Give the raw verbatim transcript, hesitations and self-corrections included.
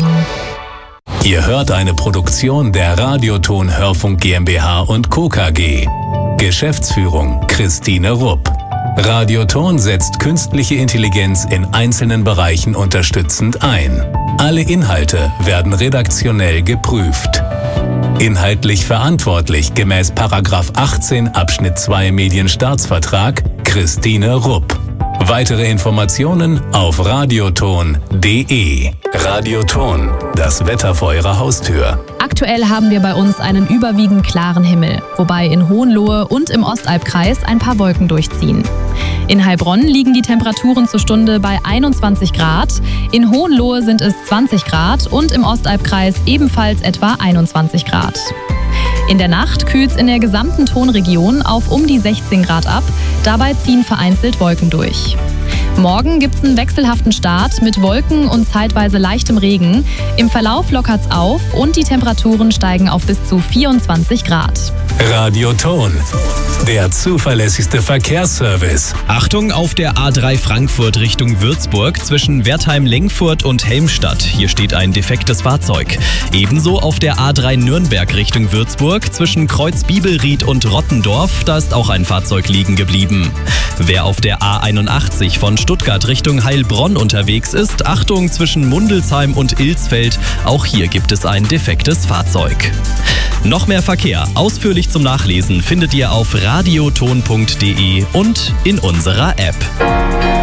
Ihr hört eine Produktion der Radioton Hörfunk GmbH und Co. K G. Geschäftsführung Christine Rupp. Radioton setzt künstliche Intelligenz in einzelnen Bereichen unterstützend ein. Alle Inhalte werden redaktionell geprüft. Inhaltlich verantwortlich gemäß Paragraph achtzehn Abschnitt zwei Medienstaatsvertrag Christine Rupp. Weitere Informationen auf radioton punkt de. Radioton, das Wetter vor Ihrer Haustür. Aktuell haben wir bei uns einen überwiegend klaren Himmel, wobei in Hohenlohe und im Ostalbkreis ein paar Wolken durchziehen. In Heilbronn liegen die Temperaturen zur Stunde bei einundzwanzig Grad, in Hohenlohe sind es zwanzig Grad und im Ostalbkreis ebenfalls etwa einundzwanzig Grad. In der Nacht kühlt es in der gesamten Tonregion auf um die sechzehn Grad ab, dabei ziehen vereinzelt Wolken durch. Morgen gibt es einen wechselhaften Start mit Wolken und zeitweise leichtem Regen. Im Verlauf lockert's auf und die Temperaturen steigen auf bis zu vierundzwanzig Grad. Radioton, der zuverlässigste Verkehrsservice. Achtung auf der A drei Frankfurt Richtung Würzburg zwischen Wertheim-Lengfurt und Helmstadt. Hier steht ein defektes Fahrzeug. Ebenso auf der A drei Nürnberg Richtung Würzburg zwischen Kreuz-Bibelried und Rottendorf. Da ist auch ein Fahrzeug liegen geblieben. Wer auf der A einundachtzig von Stuttgart Richtung Heilbronn unterwegs ist, Achtung zwischen Mundelsheim und Ilsfeld. Auch hier gibt es ein defektes Fahrzeug. Noch mehr Verkehr, ausführlich zum Nachlesen, findet ihr auf radioton punkt de und in unserer App.